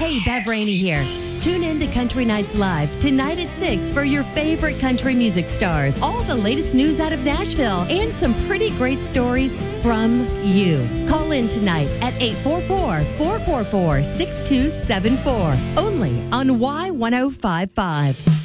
Hey, Bev Rainey here. Tune in to Country Nights Live tonight at 6 for your favorite country music stars, all the latest news out of Nashville, and some pretty great stories from you. Call in tonight at 844-444-6274, only on Y1055.